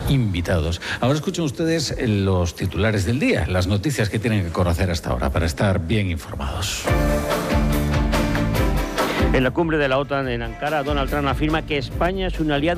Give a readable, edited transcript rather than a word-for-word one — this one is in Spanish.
invitados. Ahora escuchen ustedes los titulares del día, las noticias que tienen que conocer hasta ahora para estar bien informados. En la cumbre de la OTAN en Ankara, Donald Trump afirma que España es un aliado